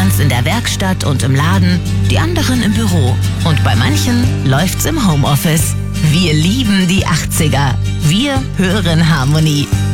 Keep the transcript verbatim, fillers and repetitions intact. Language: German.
machen's in der Werkstatt und im Laden, die anderen im Büro. Und bei manchen läuft's im Homeoffice. Wir lieben die achtziger. Wir hören Harmonie.